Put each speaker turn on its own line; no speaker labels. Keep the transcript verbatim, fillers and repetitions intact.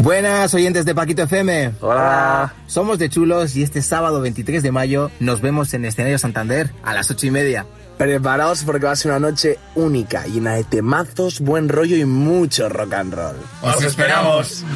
Buenas, oyentes de Paquito F M.
Hola.
Somos de Chulos y este sábado veintitrés de mayo nos vemos en Escenario Santander a las ocho y media.
Preparaos porque va a ser una noche única, llena de temazos, buen rollo y mucho rock and roll.
¡Os esperamos!